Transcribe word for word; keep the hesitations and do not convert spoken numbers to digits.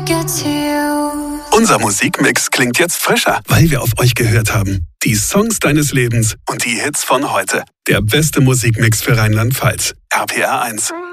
get to you. Unser Musikmix klingt jetzt frischer, weil wir auf euch gehört haben. Die Songs deines Lebens und die Hits von heute. Der beste Musikmix für Rheinland-Pfalz. R P R eins.